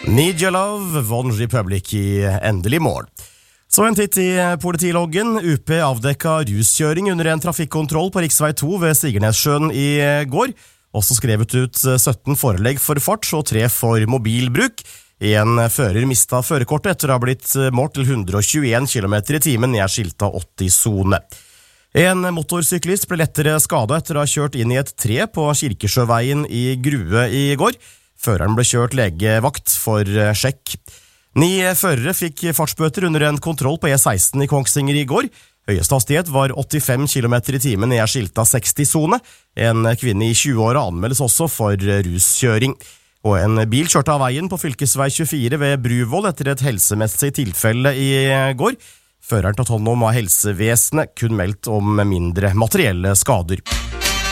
Need Your Love, One Republic i endelig mål. Så en titt i politiloggen. UP avdekka ruskjøring under en trafikkontroll på riksvei 2 ved Sigernessjøen i går. Også skrevet ut 17 forelegg for fart og 3 for mobilbruk. En fører mistet førerkortet etter å ha blitt målt til 121 km i timen i skilta 80-zone. En motorsyklist ble lettere skadet etter å ha kjørt inn i et tre på Kirkesjøveien i Grue i går. Føreren ble kjørt legevakt for sjekk. 9 førere fikk fartsbøter under en kontroll på E16 i Kongsvinger i går. Høyeste hastighet var 85 km i timen i skilta 60-zone. En kvinne i 20-åra anmeldes også for ruskjøring. Og en bil kjørte av veien på fylkesvei 24 ved Bruvoll etter et helsemessig tilfelle i går. Føreren tatt hånd om av helsevesenet, kun meldt om mindre materielle skader.